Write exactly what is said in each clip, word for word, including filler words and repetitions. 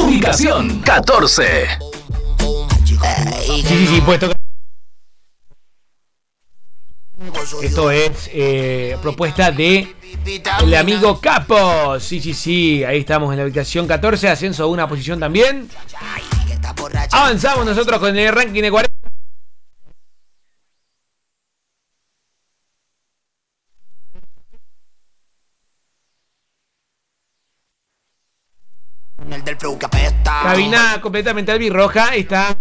Ubicación catorce. Sí, sí, sí, puesto. Esto es eh, propuesta de el amigo Capo. Sí, sí, sí. Ahí estamos en la ubicación catorce. Ascenso a una posición también. Avanzamos nosotros con el ranking de cuarenta. Cabina completamente albirroja. Está.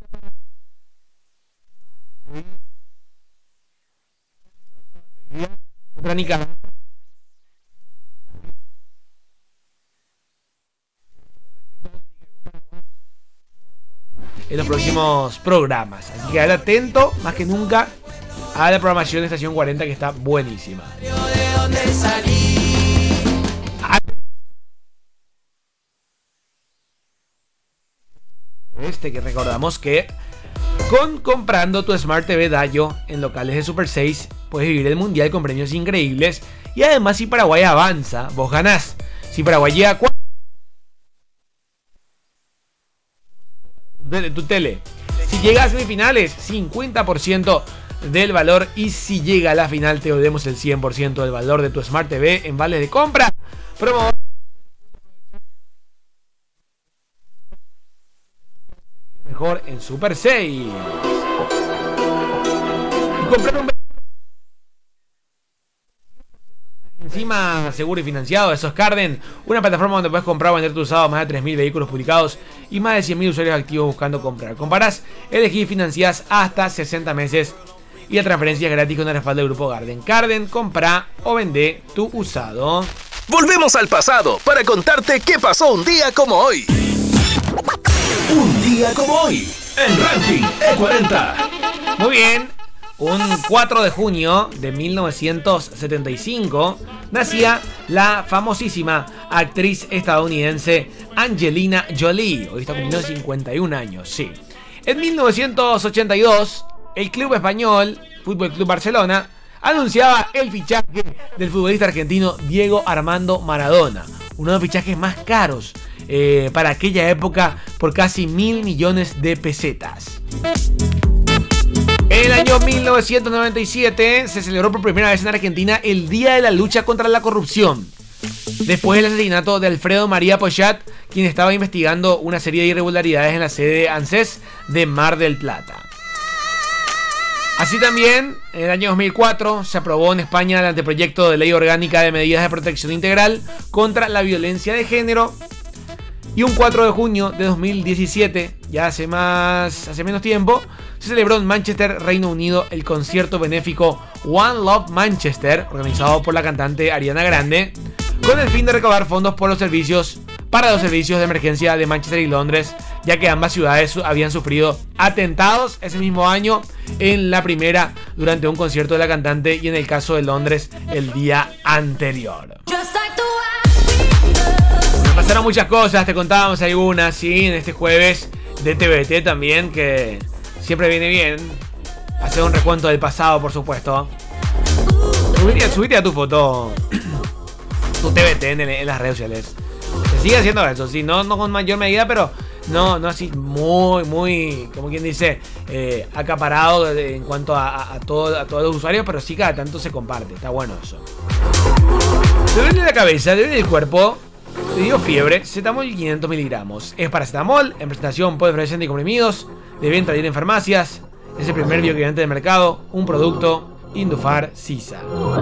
En los próximos programas. Así que quedad atento, más que nunca, a la programación de Estación cuarenta, que está buenísima. Este que recordamos que con comprando tu Smart T V Dayo en locales de Super seis puedes vivir el mundial con premios increíbles. Y además, si Paraguay avanza, vos ganás. Si Paraguay llega a cuatro de tu tele, si llega a semifinales, cincuenta por ciento del valor. Y si llega a la final, te demos el cien por ciento del valor de tu Smart T V en vales de compra. Promo mejor en Super seis. Y comprar un encima seguro y financiado. Eso es Carden, una plataforma donde puedes comprar o vender tu usado. Más de tres mil vehículos publicados y más de cien mil usuarios activos buscando comprar. Comparás, elegís y financiás hasta sesenta meses y la transferencia es gratis con el respaldo del grupo Garden. Carden, compra o vende tu usado. Volvemos al pasado para contarte qué pasó un día como hoy. Un día como hoy en Ranking E cuarenta. Muy bien. Un cuatro de junio de mil novecientos setenta y cinco nacía la famosísima actriz estadounidense Angelina Jolie. Hoy está cumpliendo cincuenta y un años, sí. En mil novecientos ochenta y dos, el club español Fútbol Club Barcelona anunciaba el fichaje del futbolista argentino Diego Armando Maradona. Uno de los fichajes más caros eh, para aquella época, por casi mil millones de pesetas. En el año mil novecientos noventa y siete se celebró por primera vez en Argentina el Día de la Lucha contra la Corrupción, después del asesinato de Alfredo María Pochat, quien estaba investigando una serie de irregularidades en la sede ANSES de Mar del Plata. Así también, en el año dos mil cuatro se aprobó en España el anteproyecto de ley orgánica de medidas de protección integral contra la violencia de género. Y un cuatro de junio de dos mil diecisiete, ya hace más, hace menos tiempo, se celebró en Manchester, Reino Unido, el concierto benéfico One Love Manchester, organizado por la cantante Ariana Grande, con el fin de recaudar fondos por los servicios para los servicios de emergencia de Manchester y Londres, ya que ambas ciudades habían sufrido atentados ese mismo año, en la primera durante un concierto de la cantante y en el caso de Londres el día anterior. Pasaron muchas cosas, te contábamos algunas, sí, en este jueves de T V T también, que siempre viene bien hacer un recuento del pasado, por supuesto. Subite, subite a tu foto, tu T V T en, en las redes sociales. Se sigue haciendo eso, sí, no, no con mayor medida, pero no, no así muy, muy, como quien dice, eh, acaparado en cuanto a, a, a, todo, a todos los usuarios, pero sí cada tanto se comparte, está bueno eso. Te duele la cabeza, te duele el cuerpo. Te dio fiebre, Cetamol quinientos miligramos. Es paracetamol, en presentación polifluorescente y comprimidos, de venta libre en farmacias. Es el primer bioequivalente del mercado, un producto Indufar Sisa.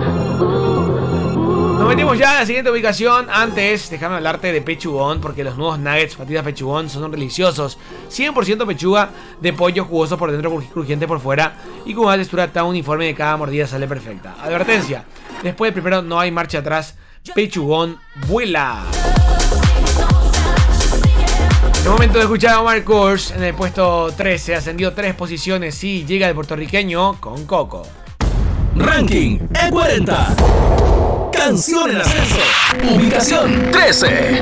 Nos metemos ya a la siguiente ubicación. Antes, déjame hablarte de pechugón, porque los nuevos nuggets patitas pechugón son deliciosos. cien por ciento pechuga de pollo jugoso por dentro, crujiente por fuera y con una textura tan uniforme de cada mordida sale perfecta. Advertencia, después del primero no hay marcha atrás. Pechugón vuela. Es momento de escuchar a Omar Kurz en el puesto trece. Ascendió tres posiciones y llega el puertorriqueño con Coco. Ranking E cuarenta. Canción en ascenso. Ubicación trece.